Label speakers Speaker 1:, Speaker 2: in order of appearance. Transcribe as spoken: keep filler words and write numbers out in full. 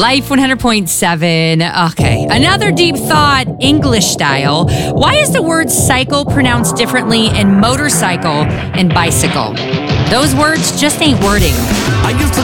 Speaker 1: Life one hundred point seven. Okay. Another deep thought, English style. Why is the word cycle pronounced differently in motorcycle and bicycle? Those words just ain't wording.
Speaker 2: I used to